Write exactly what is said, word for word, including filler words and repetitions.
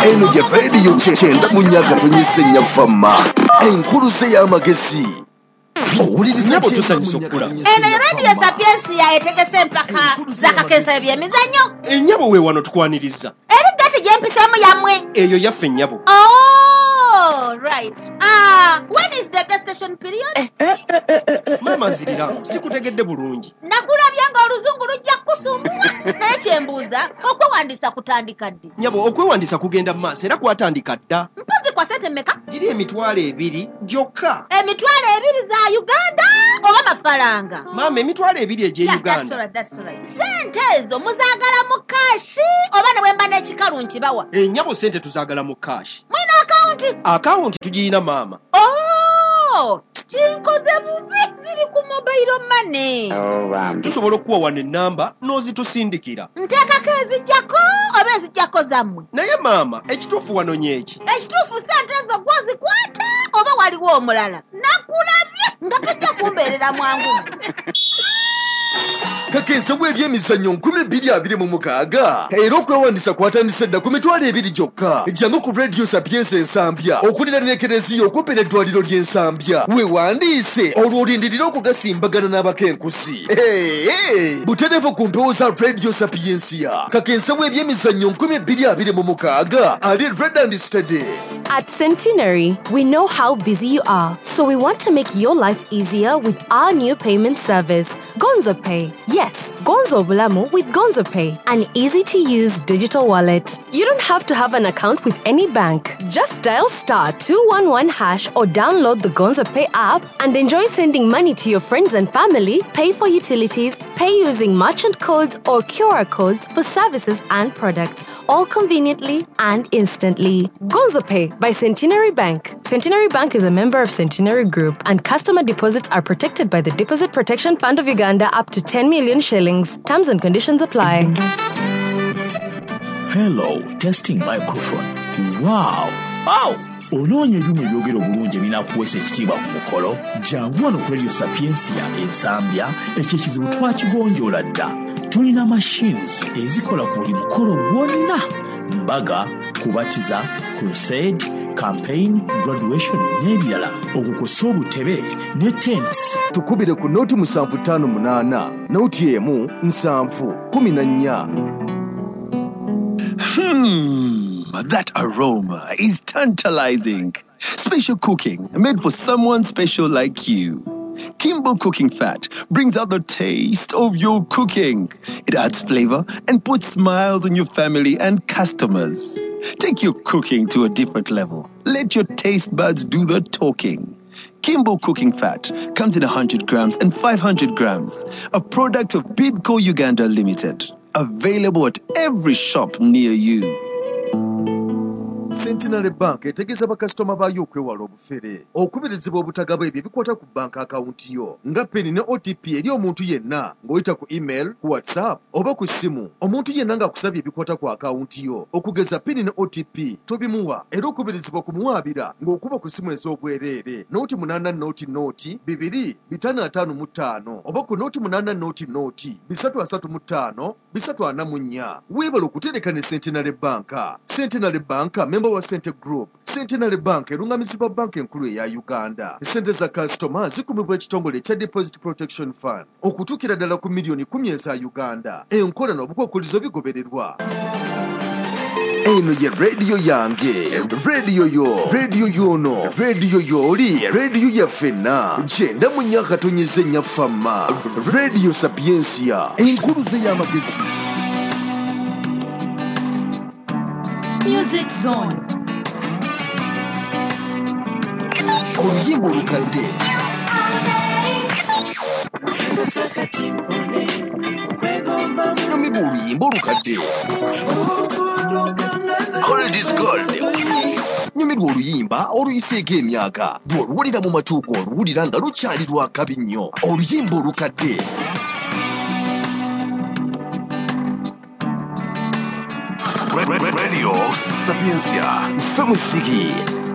eno ye radio kyenda mu nnyaka tonyesenya fama enkulu se y'amagezi owuliriza tusanyusa okula eno ye radio Sapiensia etegese empaka zakakensa ebyemizannyo ennyabo we wano tukwaniriza eri gati gyempisamu yammwe eyo yaffe ennyabo. Oh, right. Ah, when is the gestation period? Mama nzirira sikutegedde bulungi. Nakulabya nga oluzungu lujja kusumbula naye kyembuuza okwewandiisa kutandika ddi? Nyabo okwewandiisa kugenda mu maaso era kwatandika dda. Mpozi kwa sente mmeka? Giri emitwalo ebiri gyokka. Emitwalo ebiri za Uganda oba mafaranga? Mama emitwalo ebiri egye Yeah, Uganda. that's right, that's right. Sente ezo muzaagala mu kashi oba ne bwemba n'ekikalu nkibawa? Ennyabo sente tuzaagala mu kashi. Mwina akawunti? Akawunti tugiyina maama. Oh, kinkoze bubi ziri ku mobile money. Oh, um, Tusobola okuwa wano ennamba n'ozitusindikira. Nteekako ezijjako oba ezijjako zammwe? Naye maama ekituufu wano nyeki. Ekituufu sente ezo gwozikwata oba waliwo omulala? Nakulabye nga tojja kumbeerera mwangu. kakensa bw'ebyemizannyo nkumi bbiri abiri mu mukaaga era okwewandiisa kwatandise dda ku mitwalo ebiri gyokka. Jangu ku radio Sapiensia ensambya okulira n'ekereziya okumpi n'eddwaliro ly'ensambya weewandiise olwo olindirira okugasimbagana n'abakenkusi. Hey, butereevu ku mpewo za radio Sapiensia. kakensa bw'ebyemizannyo nkumi bbiri abiri mu mukaaga ali red and steady. At Centenary, we know how busy you are, so we want to make your life easier with our new payment service, Gonzo Pay. Yes, Gonzo Bulamu with Gonzo Pay, an easy-to-use digital wallet. You don't have to have an account with any bank. Just dial star two one one hash or download the Gonzo Pay app and enjoy sending money to your friends and family, pay for utilities, pay using merchant codes or Q R codes for services and products, all conveniently and instantly. Gonzo Pay by Centenary Bank. Centenary Bank is a member of Centenary Group, and customer deposits are protected by the Deposit Protection Fund of Uganda up to ten million shillings. Terms and conditions apply. Hello, testing microphone. Wow! Wow! Onoonya ebyuma ebyogera obulungi ebinaakuweesa ekitiibwa ku mukolo, jangu wano ku radio Sapiensia ensambya, ekyo ekizibu twakigonjoola dda. Tulina machines ezikola ku buli mukolo gwonna: mbaga, kubatiza, crusade, campaign, graduation n'ebirala. Okukosa obutebe ne tents. Tukubire ku nooti musanvu ttaano munaana nooti emu nsanvu kumi na nnya. Hmm, that aroma is tantalizing. Special cooking made for someone special like you. Kimbo Cooking Fat brings out the taste of your cooking. It adds flavor and puts smiles on your family and customers. Take your cooking to a different level. Let your taste buds do the talking. Kimbo Cooking Fat comes in one hundred grams and five hundred grams. A product of Bidco Uganda Limited. Available at every shop near you. Centenary Bank etegeeza bakasitoma baayo okwewala obufere okubirizibwa obutagaba ebyo ebikwata ku banka akawunti yo nga peni ne O T P eri omuntu yenna ng'oyita ku email, ku WhatsApp oba ku ssimu. Omuntu yenna ng'akusabye ebikwata ku akawunti yo okugeza peni ne O T P tobimuwa, era okubirizibwa kumuwaabira ng'okuba ku ssimu ez'obwereere nooti munaana nooti nooti bibiri bitaano ataano mu ttaano oba ku nooti munaana nooti nooti bisatu asatu mu ttaano bisatu ana mu nnya. Weebala okutereka ne Centenary Bank. Centenary Bank member wa Cente Group. Centenary Bank erungamizibwa banka enkulu eya Uganda. Sente za kasitoma zikumibwa ekitongole ekya Deposit Protection Fund okutuukira ddala ku miliyoni kumi eza Uganda. Enkola n'obukwakkulizo bigobererwa. Eno ye radio yange, radio yo, radio yono, radio yoli, radio ya fena. Jenda mu nnyaka tonyesenya fama. Radio Sapiensia, enkulu ze y'amagezi. Music Zone. Oluyimba olukadde. Nyumirwa oluyimba olukadde. Gold is gold. Nyumirwa oluyimba oluyiseeko emyaka. Bw'oluwulira mu matuuko oluwulira nga lukyali lwakabi nnyo. Oluyimba olukadde. Radio Sapiensia. Ffe musiki.